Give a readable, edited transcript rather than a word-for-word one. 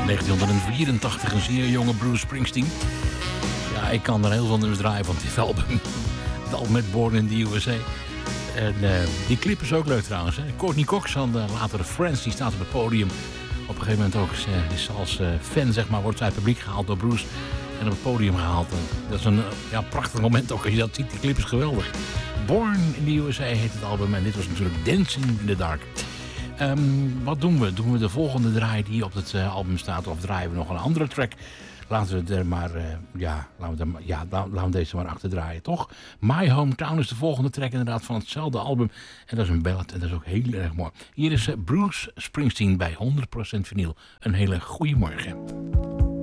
1984, een zeer jonge Bruce Springsteen. Ja, ik kan er heel veel nummers draaien van dit album. Het album met Born in the USA. En die clip is ook leuk trouwens. Hè. Courtney Cox van de latere Friends, die staat op het podium. Op een gegeven moment ook is als fan, zeg maar, wordt zij het publiek gehaald door Bruce. En op het podium gehaald. En dat is een prachtig moment ook als je dat ziet. Die clip is geweldig. Born in the USA heet het album. En dit was natuurlijk Dancing in the Dark. Wat doen we? Doen we de volgende draai die op het album staat? Of draaien we nog een andere track? Laten we er maar, laten we deze maar achter draaien, toch? My Hometown is de volgende track inderdaad van hetzelfde album. En dat is een ballad en dat is ook heel erg mooi. Hier is Bruce Springsteen bij 100% vinyl. Een hele goede morgen.